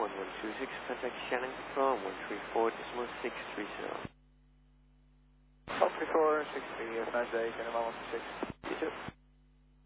1126, contact Shannon from 134.630. 134.630, have a nice day, Shannon 126. You too.